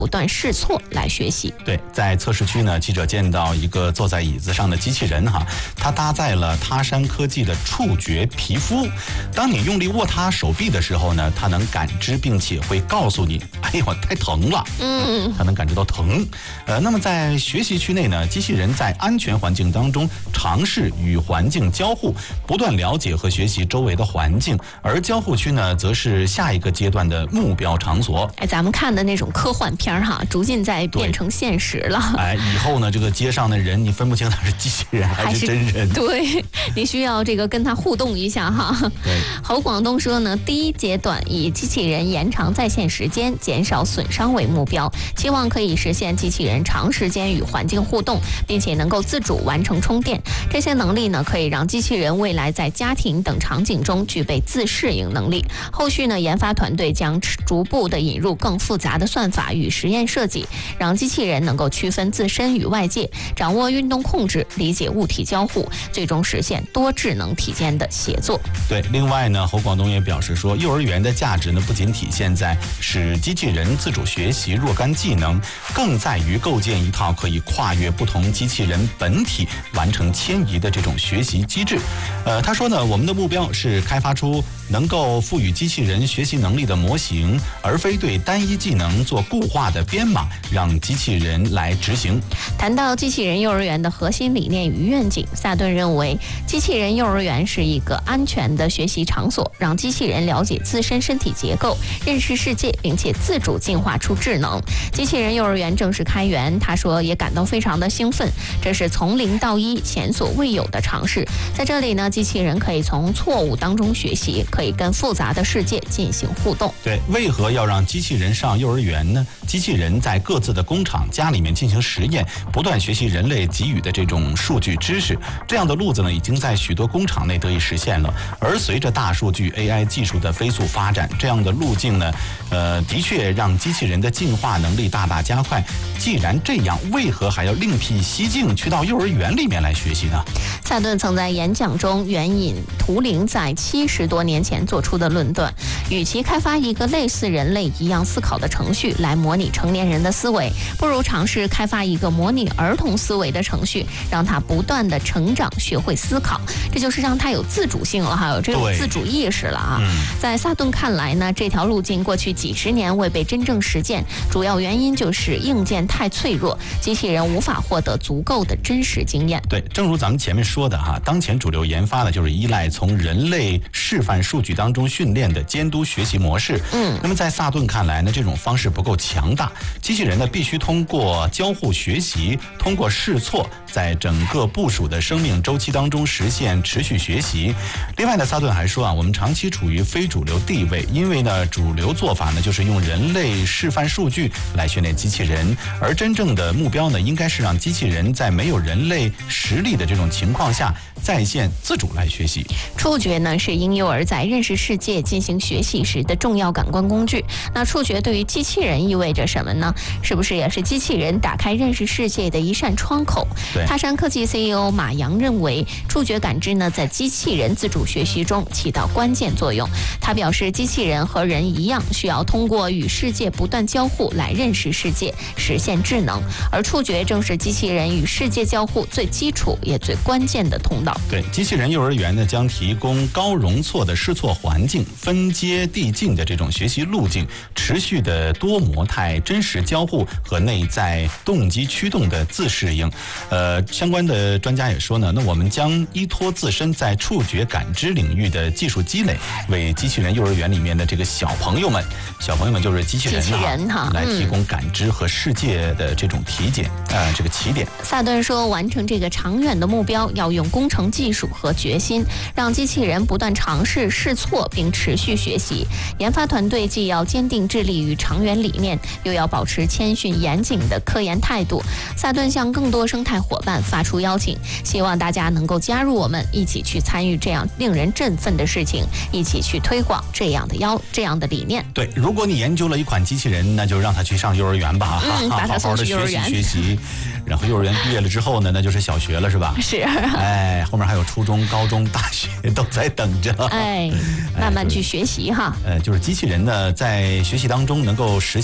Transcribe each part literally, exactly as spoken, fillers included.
不断试错来学习。 对，在测试区呢，记者见到一个坐在椅子上的机器人哈，它搭载了他山科技的触觉皮肤。当你用力握它手臂的时候呢，它能感知并且会告诉你，哎呦，太疼了。嗯，它能感知到疼。呃，那么在学习区内呢，机器人在安全环境当中尝试与环境交互，不断了解和学习周围的环境。而交互区呢，则是下一个阶段的目标场所。 哎，咱们看的那种科幻片哈，逐渐在变成现实了。 哎，以后呢，这个街上的人你分不清他是机器人还是真人。 对，你需要这个跟他互动一下哈。 对， 侯广东说呢，第一阶段以机器人延长在线时间、减少损伤为目标，期望可以实现机器人长时间与环境互动，并且能够自主完成充电。这些能力呢，可以让机器人未来在家庭等场景中具备自适应能力。后续呢，研发团队将逐步的引入更复杂的算法与实验设计，让机器人能够区分自身与外界，掌握运动控制，理解物体交互，最终实现多智能体间的协作。 对，另外呢，侯广东也表示说，幼儿园的价值呢，不仅体现在使机器人自主学习若干技能，更在于构建一套可以跨越不同机器人本体完成迁移的这种学习机制。呃，他说呢，我们的目标是开发出能够赋予机器人学习能力的模型，而非对单一技能做固化的编码，让机器人来执行。 谈到机器人幼儿园的核心理念与愿景，萨顿认为，机器人幼儿园是一个安全的学习场所，让机器人了解自身身体结构，认识世界，并且自主进化出智能。机器人幼儿园正式开园，他说也感到非常的兴奋，这是从零到一前所未有的尝试。在这里呢，机器人可以从错误当中学习，可以跟复杂的世界进行互动。 对，为何要让机器人上幼儿园呢？机器人在各自的工厂、家里面进行实验，不断学习人类给予的这种数据知识。这样的路子呢，已经在许多工厂内得以实现了。而随着大数据 A I 技术的飞速发展，这样的路径呢，呃，的确让机器人的进化能力大大加快。既然这样，为何还要另辟蹊径去到幼儿园里面来学习呢？ 萨顿曾在演讲中援引图灵在七十多年前做出的论断，与其开发一个类似人类一样思考的程序来模拟成年人的思维，不如尝试开发一个模拟儿童思维的程序，让他不断的成长，学会思考，这就是让他有自主性了，还有这种自主意识了啊。在萨顿看来呢，这条路径过去几十年未被真正实践，主要原因就是硬件太脆弱，机器人无法获得足够的真实经验。 对，正如咱们前面说的哈，当前主流研发的就是依赖从人类示范数据当中训练的监督学习模式。嗯，那么在萨顿看来呢，这种方式不够强大，机器人呢必须通过交互学习，通过试错，在整个部署的生命周期当中实现持续学习。另外呢，萨顿还说啊，我们长期处于非主流地位，因为呢，主流做法呢就是用人类示范数据来训练机器人，而真正的目标呢，应该是让机器人在没有人类实力的这种情况下，在线自主来学习。 触觉呢，是婴幼儿在认识世界、进行学习时的重要感官工具。那触觉对于机器人意味着什么呢？是不是也是机器人打开认识世界的一扇窗口？他山科技 C E O 马扬认为，触觉感知呢，在机器人自主学习中起到关键作用。他表示，机器人和人一样，需要通过与世界不断交互来认识世界，实现智能。而触觉正是机器人与世界交互最基础也最关键的通道。 对，机器人幼儿园呢，将提供高容错的试错环境、分阶递进的这种学习路径、持续的多模态真实交互和内在动机驱动的自适应。呃，相关的专家也说呢，那我们将依托自身在触觉感知领域的技术积累，为机器人幼儿园里面的这个小朋友们，小朋友们就是机器人哈，来提供感知和世界的这种体检，呃，这个起点。 萨顿说，完成这个长远的目标，要用工程技术和决心，让机器人不断尝试试错并持续学习。研发团队既要坚定致力于长远理念，又要保持谦逊严谨的科研态度。萨顿向更多生态伙伴发出邀请，希望大家能够加入我们，一起去参与这样令人振奋的事情，一起去推广这样的要这样的理念。 对，如果你研究了一款机器人，那就让他去上幼儿园吧， 嗯，把他送去幼儿园好好的学习学习。然后幼儿园毕业了之后呢，那就是小学了，是吧？ 是。 哎，后面还有初中、高中、大学都在等着。 哎，慢慢去学习哈。 呃，就是机器人呢，在学习当中能够实现自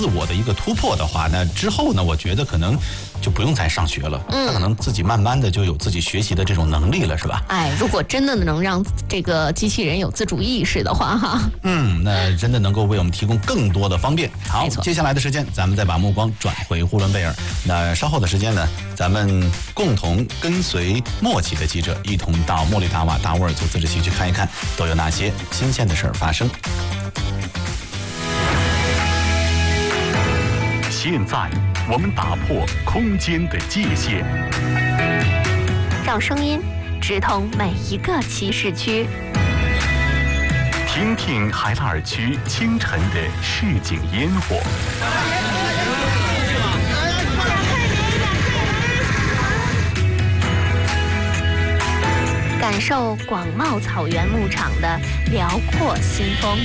自我的一个突破的话，那之后呢，我觉得可能就不用再上学了，嗯，他可能自己慢慢的就有自己学习的这种能力了，是吧？ 哎，如果真的能让这个机器人有自主意识的话，哈， 嗯，那真的能够为我们提供更多的方便。好，接下来的时间，咱们再把目光转回呼伦贝尔。那稍后的时间呢，咱们共同跟随默契的记者，一同到莫里达瓦达沃尔族自治区去看一看，都有哪些新鲜的事儿发生。 现在我们打破空间的界限， 让声音直通每一个骑士区， 听听海拉尔区清晨的市井烟火， 感受广袤草原牧场的辽阔新风。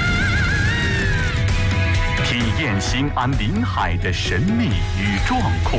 体验新安临海的神秘与壮阔，